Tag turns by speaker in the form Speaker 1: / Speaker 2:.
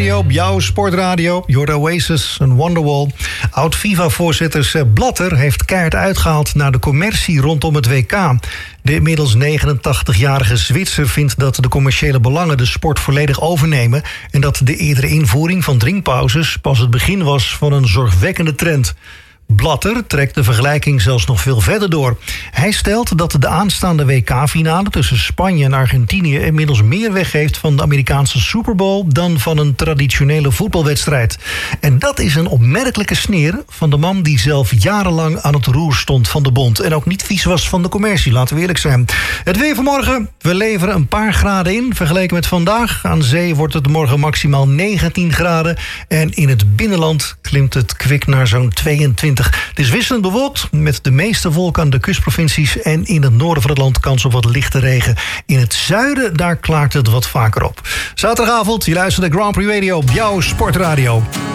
Speaker 1: Op jouw sportradio, Your Oasis en Wonderwall. Oud-FIFA-voorzitter Sepp Blatter heeft keihard uitgehaald naar de commercie rondom het WK. De inmiddels 89-jarige Zwitser vindt dat de commerciële belangen de sport volledig overnemen en dat de eerdere invoering van drinkpauzes pas het begin was van een zorgwekkende trend. Blatter trekt de vergelijking zelfs nog veel verder door. Hij stelt dat de aanstaande WK-finale tussen Spanje en Argentinië inmiddels meer weggeeft van de Amerikaanse Super Bowl dan van een traditionele voetbalwedstrijd. En dat is een opmerkelijke sneer van de man die zelf jarenlang aan het roer stond van de bond en ook niet vies was van de commercie, laten we eerlijk zijn. Het weer vanmorgen, we leveren een paar graden in vergeleken met vandaag. Aan zee wordt het morgen maximaal 19 graden en in het binnenland klimt het kwik naar zo'n 22. Het is wisselend bewolkt met de meeste wolken aan de kustprovincies en in het noorden van het land kans op wat lichte regen. In het zuiden, daar klaart het wat vaker op. Zaterdagavond, je luistert naar Grand Prix Radio op jouw sportradio.